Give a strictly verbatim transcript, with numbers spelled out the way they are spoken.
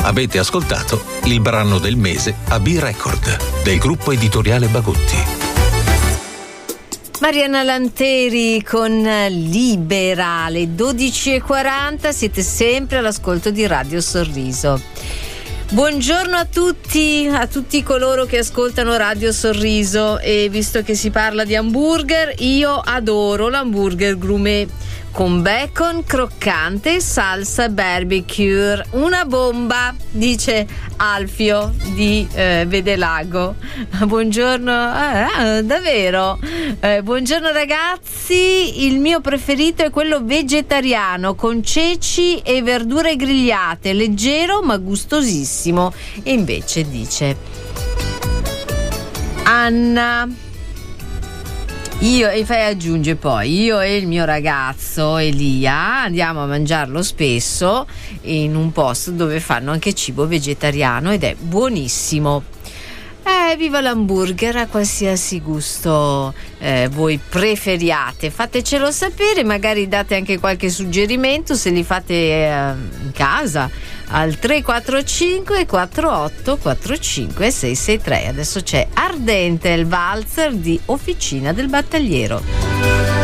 Avete ascoltato il brano del mese a B-Record del gruppo editoriale Bagotti. Mariana Lanteri con Libera, alle dodici e quaranta, siete sempre all'ascolto di Radio Sorriso. Buongiorno a tutti, a tutti coloro che ascoltano Radio Sorriso, e visto che si parla di hamburger, io adoro l'hamburger gourmet con bacon croccante e salsa barbecue, una bomba, dice Alfio di eh, Vedelago. Buongiorno, ah, davvero, eh, buongiorno ragazzi, il mio preferito è quello vegetariano con ceci e verdure grigliate, leggero ma gustosissimo. E invece dice Anna, io, e fai aggiunge poi, io e il mio ragazzo Elia andiamo a mangiarlo spesso in un posto dove fanno anche cibo vegetariano ed è buonissimo. Eh, viva l'hamburger a qualsiasi gusto eh, voi preferiate, fatecelo sapere, magari date anche qualche suggerimento se li fate eh, in casa al tre quattro cinque quattro otto quattro cinque sei sei tre. Adesso c'è Ardente, il valzer di Officina del Battagliero.